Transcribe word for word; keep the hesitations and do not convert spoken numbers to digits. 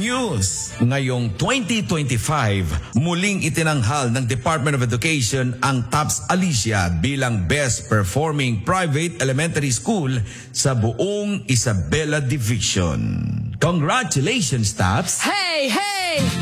news! Ngayong twenty twenty-five, muling itinanghal ng Department of Education ang TAPS Alicia bilang Best Performing Private Elementary School sa buong Isabela Division. Congratulations, TAPS! Hey, hey!